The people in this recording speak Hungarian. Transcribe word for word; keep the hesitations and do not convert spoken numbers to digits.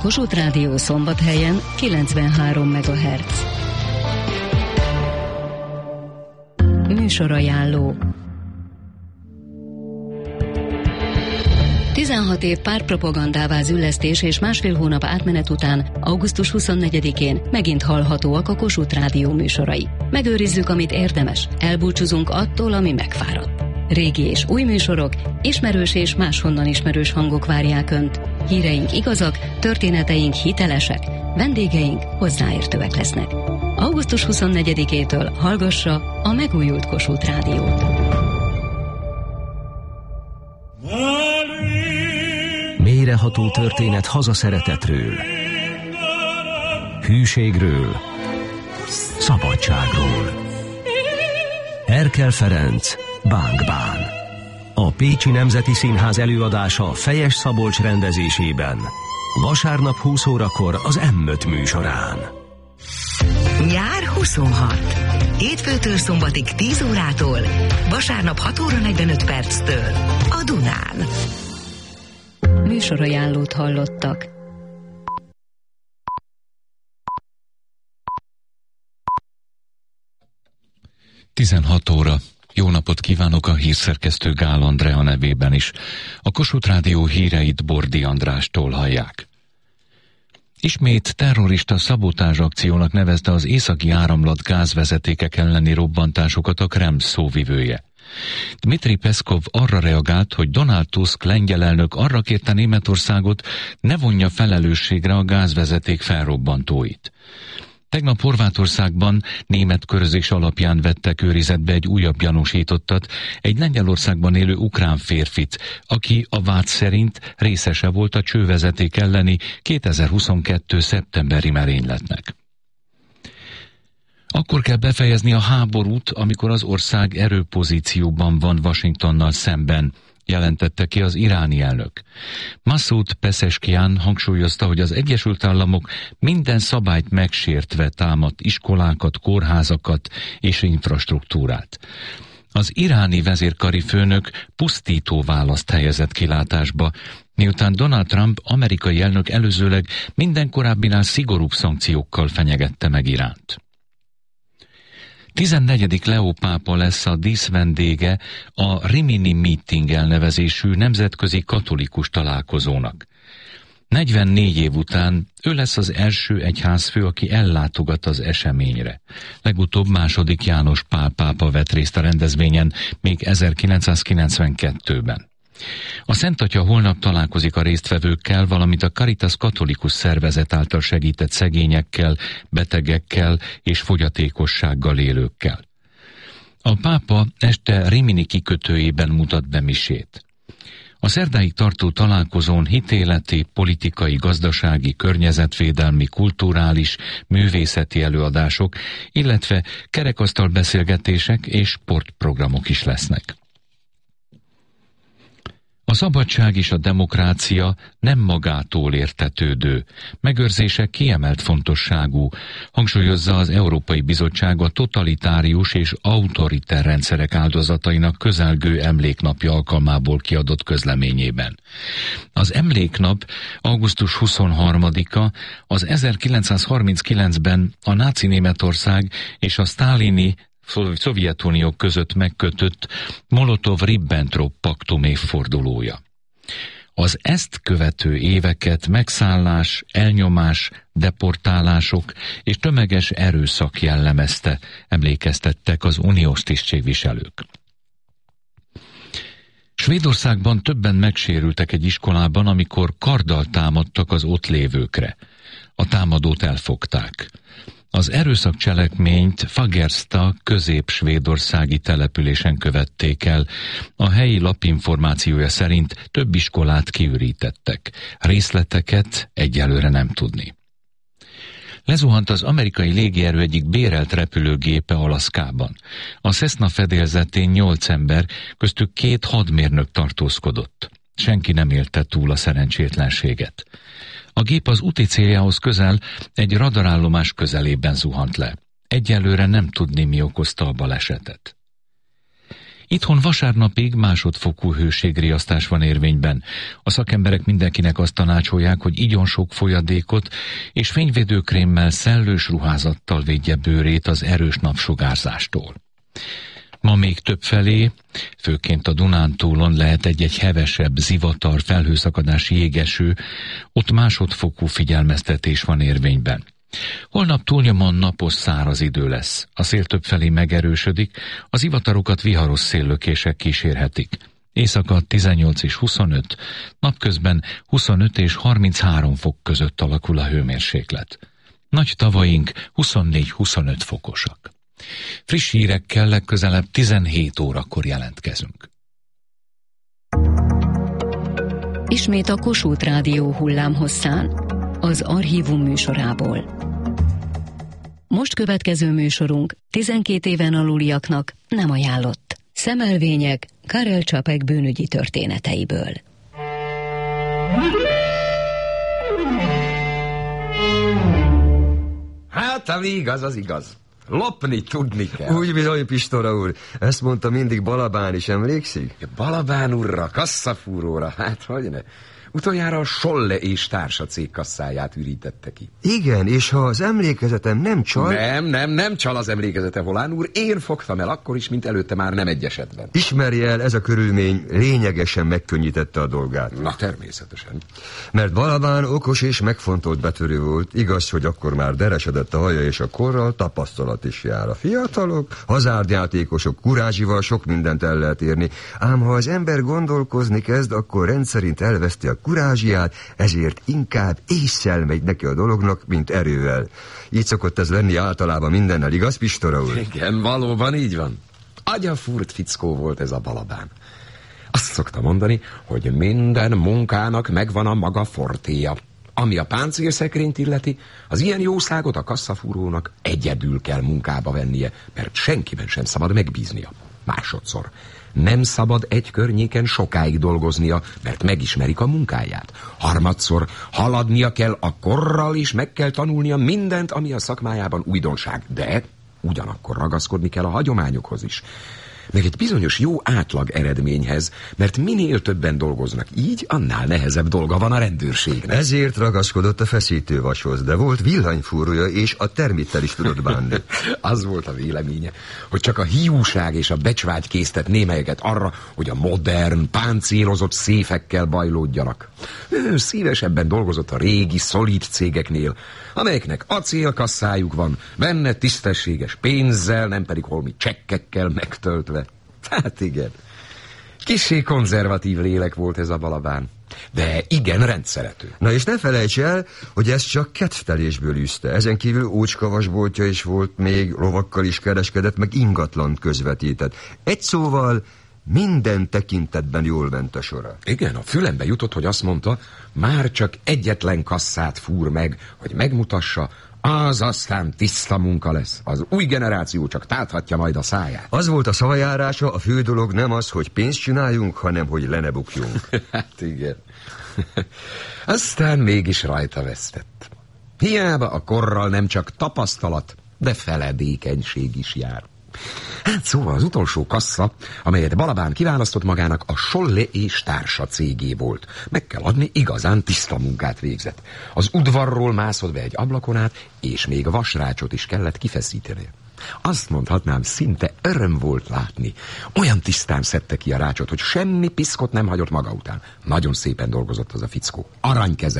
Kossuth Rádió Szombathelyen kilencvenhárom megahertz. Műsorajánló. tizenhat év pártpropagandává züllesztés és másfél hónap átmenet után augusztus huszonnegyedikén megint hallhatóak a Kossuth Rádió műsorai. Megőrizzük, amit érdemes, elbúcsúzunk attól, ami megfáradt. Régi és új műsorok, ismerős és máshonnan ismerős hangok várják Önt. Híreink igazak, történeteink hitelesek, vendégeink hozzáértőek lesznek. augusztus huszonnegyedikétől hallgassa a megújult Kossuth Rádiót. Mélyreható történet hazaszeretetről, hűségről, szabadságról. Erkel Ferenc, Bánk Bán. A Pécsi Nemzeti Színház előadása Fejes Szabolcs rendezésében. Vasárnap húsz órakor az em öt műsorán. Nyár huszonhat. Hétfőtől szombatig tíz órától, vasárnap hat óra negyvenöt perctől a Dunán. Műsorajánlót hallottak. tizenhat óra. Jó napot kívánok a hírszerkesztő Gál Andrea nevében is. A Kossuth Rádió híreit Bordi Andrástól hallják. Ismét terrorista szabotázs akciónak nevezte az északi áramlat gázvezetékek elleni robbantásokat a Kreml szóvivője. Dmitri Peszkov arra reagált, hogy Donald Tusk lengyel elnök arra kérte Németországot, ne vonja felelősségre a gázvezeték felrobbantóit. Tegnap Horvátországban német körözés alapján vettek őrizetbe egy újabb gyanúsítottat, egy Lengyelországban élő ukrán férfit, aki a vád szerint részese volt a csővezeték elleni kétezer-huszonkettő. szeptemberi merényletnek. Akkor kell befejezni a háborút, amikor az ország erőpozícióban van Washingtonnal szemben, jelentette ki az iráni elnök. Masoud Pezeshkian hangsúlyozta, hogy az Egyesült Államok minden szabályt megsértve támadt iskolákat, kórházakat és infrastruktúrát. Az iráni vezérkari főnök pusztító választ helyezett kilátásba, miután Donald Trump amerikai elnök előzőleg minden korábbinál szigorúbb szankciókkal fenyegette meg Iránt. tizennegyedik Leó pápa lesz a díszvendége a Rimini Meeting elnevezésű nemzetközi katolikus találkozónak. negyvennégy év után ő lesz az első egyházfő, aki ellátogat az eseményre. Legutóbb második János Pál pápa vett részt a rendezvényen még ezerkilencszázkilencvenkettőben. A Szent Atya holnap találkozik a résztvevőkkel, valamint a Caritas katolikus szervezet által segített szegényekkel, betegekkel és fogyatékossággal élőkkel. A pápa este Rimini kikötőjében mutat be misét. A szerdáig tartó találkozón hitéleti, politikai, gazdasági, környezetvédelmi, kulturális, művészeti előadások, illetve kerekasztal beszélgetések és sportprogramok is lesznek. A szabadság és a demokrácia nem magától értetődő, megőrzése kiemelt fontosságú, hangsúlyozza az Európai Bizottság a totalitárius és autoriter rendszerek áldozatainak közelgő emléknapja alkalmából kiadott közleményében. Az emléknap augusztus huszonharmadika az ezerkilencszázharminckilencben a náci Németország és a sztálini Szovjetunió között megkötött Molotov-Ribbentrop paktum évfordulója. Az ezt követő éveket megszállás, elnyomás, deportálások és tömeges erőszak jellemezte, emlékeztettek az uniós tisztségviselők. Svédországban többen megsérültek egy iskolában, amikor karddal támadtak az ott lévőkre. A támadót elfogták. Az erőszakcselekményt Fagersta közép-svédországi településen követték el. A helyi lap információja szerint több iskolát kiürítettek. Részleteket egyelőre nem tudni. Lezuhant az amerikai légierő egyik bérelt repülőgépe Alaszkában. A Cessna fedélzetén nyolc ember, köztük két hadmérnök tartózkodott. Senki nem élte túl a szerencsétlenséget. A gép az úti céljához közel egy radarállomás közelében zuhant le. Egyelőre nem tudni, mi okozta a balesetet. Itthon vasárnapig másodfokú hőségriasztás van érvényben. A szakemberek mindenkinek azt tanácsolják, hogy igyon sok folyadékot, és fényvédőkrémmel, szellős ruházattal védje bőrét az erős napsugárzástól. Ma még többfelé, főként a Dunántúlon lehet egy-egy hevesebb, zivatar, felhőszakadás, jégeső, ott másodfokú figyelmeztetés van érvényben. Holnap túlnyomon napos, száraz idő lesz. A szél többfelé megerősödik, az zivatarokat viharos széllökések kísérhetik. Éjszaka tizennyolc és huszonöt, napközben huszonöt és harminchárom fok között alakul a hőmérséklet. Nagy tavaink huszonnégy-huszonöt fokosak. Friss hírekkel legközelebb tizenhét órakor jelentkezünk. Ismét a Kossuth Rádió hullámhosszán, az Archívum műsorából. Most következő műsorunk tizenkét éven aluliaknak nem ajánlott. Szemelvények Karel Čapek bűnügyi történeteiből. Hát, ami igaz, az igaz. Lopni tudni kell. Úgy bizony, Pistora úr. Ezt mondta mindig Balabán is, emlékszik? Ja, Balabán úrra, kasszafúróra, hát hogy ne. Utoljára a Scholle és társa cég kasszáját ürítette ki. Igen, és ha az emlékezetem nem csal... Nem, nem, nem csal az emlékezete, Volán úr. Én fogtam el akkor is, mint előtte már nem egy esetben. Ismerje el, ez a körülmény lényegesen megkönnyítette a dolgát. Na, természetesen. Mert Balabán okos és megfontolt betörő volt. Igaz, hogy akkor már deresedett a haja, és a korral tapasztalat is jár. A fiatalok, hazárdjátékosok kurázsival sok mindent el lehet érni. Ám ha az ember gondolkozni kezd, akkor rendszerint elveszti a kurázsiát, ezért inkább ésszel megy neki a dolognak, mint erővel. Így szokott ez lenni általában mindennel, igaz, Pistora úr? Igen, valóban így van. Agyafúrt fickó volt ez a Balabán. Azt szokta mondani, hogy minden munkának megvan a maga fortéja. Ami a páncélszekrényt illeti, az ilyen jószágot a kasszafúrónak egyedül kell munkába vennie, mert senkiben sem szabad megbíznia. Másodszor, nem szabad egy környéken sokáig dolgoznia, mert megismerik a munkáját. Harmadszor, haladnia kell a korral, és meg kell tanulnia mindent, ami a szakmájában újdonság. De ugyanakkor ragaszkodni kell a hagyományokhoz is. Meg egy bizonyos jó átlag eredményhez, mert minél többen dolgoznak így, annál nehezebb dolga van a rendőrségnek. Ezért ragaszkodott a feszítővashoz, de volt villanyfúrója, és a termittel is tudott bánni. Az volt a véleménye, hogy csak a hiúság és a becsvágy késztet némelyeket arra, hogy a modern, páncélozott széfekkel bajlódjanak. Ő szívesebben dolgozott a régi, szolid cégeknél, amelyeknek acélkasszájuk van, benne tisztességes pénzzel, nem pedig holmi csekkekkel megtöltve. Hát igen. Kissé konzervatív lélek volt ez a Balabán, de igen rendszerető. Na és ne felejts el, hogy ez csak kedvtelésből űzte. Ezen kívül ócskavasboltja is volt, még lovakkal is kereskedett, meg ingatlant közvetített. Egy szóval minden tekintetben jól ment a sora. Igen, a fülembe jutott, hogy azt mondta, már csak egyetlen kasszát fúr meg, hogy megmutassa, az aztán tiszta munka lesz. Az új generáció csak táthatja majd a száját. Az volt a szavajárása, a fő dolog nem az, hogy pénzt csináljunk, hanem hogy le ne bukjunk. Hát igen. Aztán mégis rajta vesztett. Hiába a korral nem csak tapasztalat, de feledékenység is jár. Hát szóval az utolsó kassa, amelyet Balabán kiválasztott magának, a Scholle és társa cégé volt. Meg kell adni, igazán tiszta munkát végzett. Az udvarról mászott be egy ablakon át, és még vasrácsot is kellett kifeszíteni. Azt mondhatnám, szinte öröm volt látni. Olyan tisztán szedte ki a rácsot, hogy semmi piszkot nem hagyott maga után. Nagyon szépen dolgozott az a fickó. Aranykeze